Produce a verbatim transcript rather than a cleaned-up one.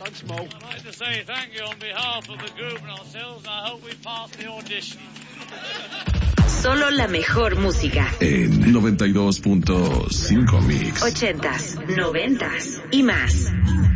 Thanks, Mo. I'd like to say thank you on behalf of the group and ourselves. I hope we pass the audition. Solo la mejor música. En noventa y dos punto cinco Mix. Ochentas, noventas y más.